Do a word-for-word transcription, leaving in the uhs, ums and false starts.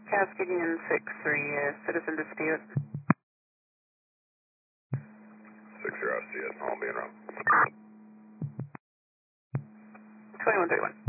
Cascadian six three, uh, citizen dispute. six zero C S, I'll be in route. twenty-one thirty-one.